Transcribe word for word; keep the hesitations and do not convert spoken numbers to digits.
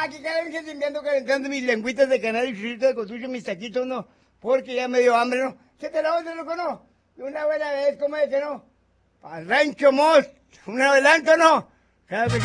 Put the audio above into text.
Ah, qué caray, me estoy enviando calentando mis lengüitas de canal y churrito de cotucho, mis taquitos, ¿no? Porque ya me dio hambre, ¿no? ¿Se te la otra, loco, no? De una buena vez, ¿cómo es que no? Al rancho Mos, un adelanto, ¿no? Claro que sí.